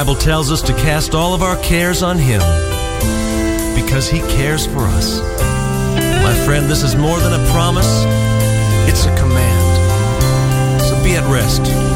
The Bible tells us to cast all of our cares on Him because He cares for us. My friend, this is more than a promise, it's a command. So be at rest.